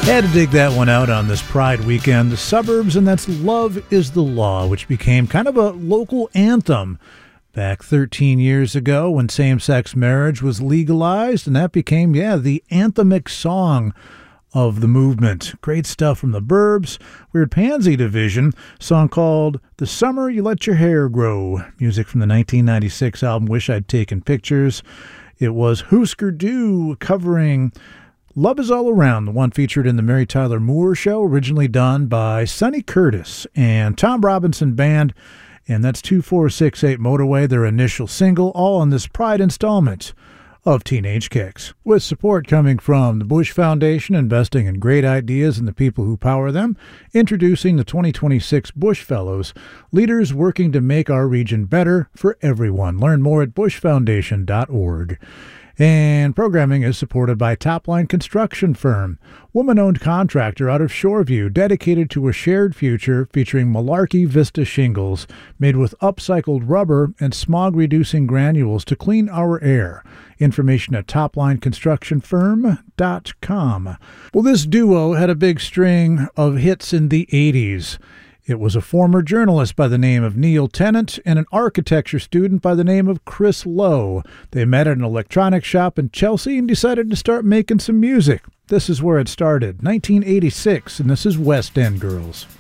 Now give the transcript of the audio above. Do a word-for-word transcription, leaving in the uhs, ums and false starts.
Had to dig that one out on this Pride weekend. The Suburbs, and that's Love is the Law, which became kind of a local anthem back thirteen years ago when same-sex marriage was legalized, and that became, yeah, the anthemic song of the movement. Great stuff from the Burbs. Weird Pansy Division, song called The Summer You Let Your Hair Grow. Music from the nineteen ninety-six album Wish I'd Taken Pictures. It was Husker Du covering Love Is All Around, the one featured in the Mary Tyler Moore Show, originally done by Sonny Curtis and Tom Robinson Band, and that's two four six eight Motorway, their initial single, all on this Pride installment of Teenage Kicks. With support coming from the Bush Foundation, investing in great ideas and the people who power them, introducing the twenty twenty-six Bush Fellows, leaders working to make our region better for everyone. Learn more at bush foundation dot org. And programming is supported by Topline Construction Firm, woman-owned contractor out of Shoreview, dedicated to a shared future featuring Malarkey Vista shingles made with upcycled rubber and smog-reducing granules to clean our air. Information at topline construction firm dot com. Well, this duo had a big string of hits in the eighties. It was a former journalist by the name of Neil Tennant and an architecture student by the name of Chris Lowe. They met at an electronics shop in Chelsea and decided to start making some music. This is where it started, nineteen eighty-six, and this is West End Girls.